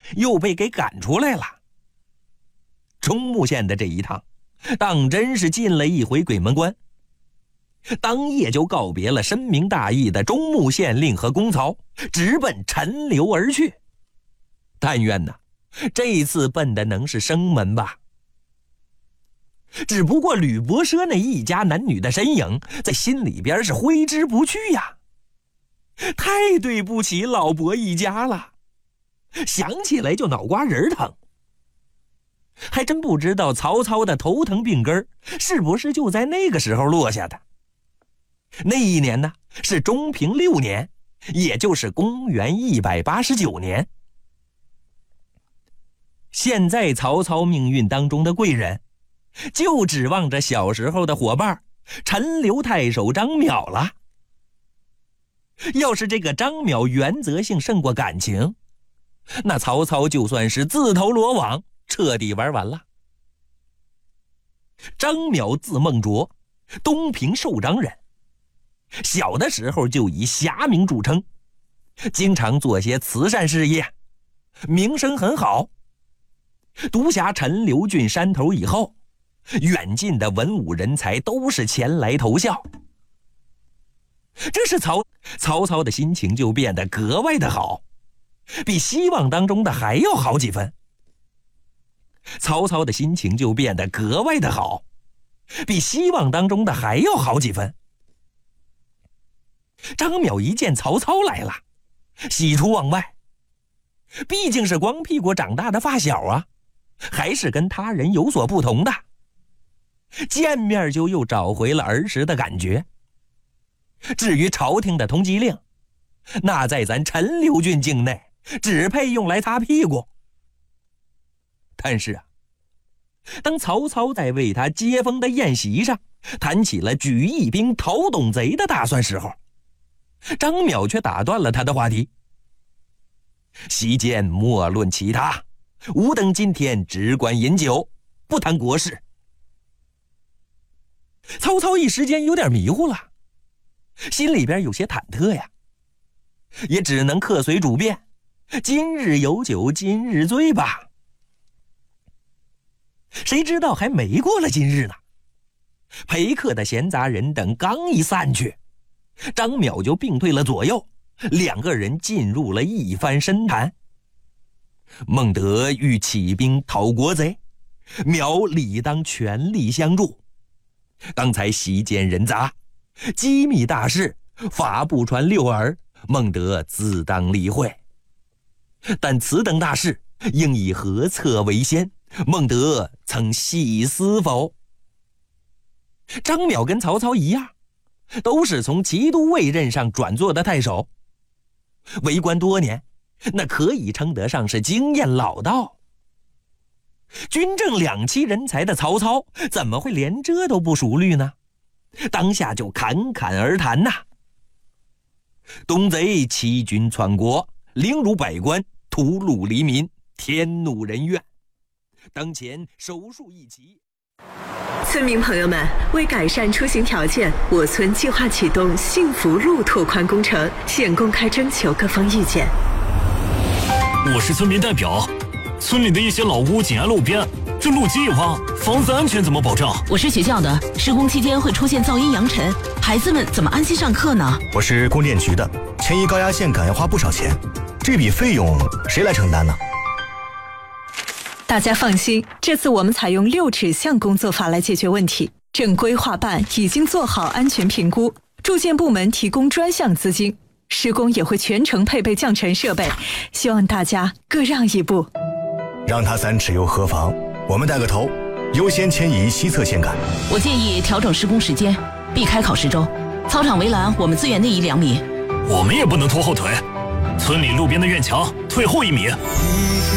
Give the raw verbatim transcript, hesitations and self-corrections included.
又被给赶出来了。中牟县的这一趟当真是进了一回鬼门关，当夜就告别了深明大义的中牟县令和公曹，直奔陈留而去。但愿呢，这次奔的能是生门吧。只不过吕伯奢那一家男女的身影在心里边是挥之不去呀，太对不起老伯一家了，想起来就脑瓜仁疼。还真不知道曹操的头疼病根是不是就在那个时候落下的。那一年呢，是中平六年，也就是公元一百八十九年。现在曹操命运当中的贵人，就指望着小时候的伙伴陈留太守张邈了。要是这个张邈原则性胜过感情，那曹操就算是自投罗网，彻底玩完了。张邈字孟卓，东平寿张人，小的时候就以侠名著称，经常做些慈善事业，名声很好。独辖陈留郡山头以后，远近的文武人才都是前来投效。这时曹曹操的心情就变得格外的好，比希望当中的还要好几分。曹操的心情就变得格外的好，比希望当中的还要好几分。张邈一见曹操来了，喜出望外，毕竟是光屁股长大的发小啊，还是跟他人有所不同的。见面就又找回了儿时的感觉。至于朝廷的通缉令，那在咱陈留郡境内只配用来擦屁股。但是啊，当曹操在为他接风的宴席上谈起了举义兵讨董贼的打算时候，张邈却打断了他的话题。席间莫论其他，吾等今天只管饮酒，不谈国事。曹操一时间有点迷糊了，心里边有些忐忑呀，也只能客随主便，今日有酒今日醉吧。谁知道还没过了今日呢，陪客的闲杂人等刚一散去，张邈就并退了左右，两个人进入了一番深谈。孟德欲起兵讨国贼，邈理当全力相助。刚才席间人杂，机密大事法不传六耳，孟德自当理会。但此等大事应以何策为先，孟德曾细思否？张邈跟曹操一样，都是从骑都尉任上转做的太守，为官多年，那可以称得上是经验老道。军政两栖人才的曹操怎么会连这都不熟虑呢？当下就侃侃而谈呐。东贼欺君篡国，凌辱百官，屠戮黎民，天怒人怨。当前手术一起。 村民朋友们，为改善出行条件，我村计划启动幸福路拓宽工程，现公开征求各方意见。 我是村民代表，村里的一些老屋紧挨路边，这路基一挖，房子安全怎么保障？ 我是学校的，施工期间会出现噪音扬尘，孩子们怎么安心上课呢？ 我是供电局的，迁移高压线杆要花不少钱，这笔费用谁来承担呢？ 大家放心，这次我们采用六指向工作法来解决问题。正规划办已经做好安全评估，住建部门提供专项资金，施工也会全程配备降尘设备，希望大家各让一步。 让他三尺又何妨？我们带个头，优先迁移西侧线杆。 我建议调整施工时间，避开考试周。操场围栏我们自愿内移两米。 我们也不能拖后腿，村里路边的院墙退后一米。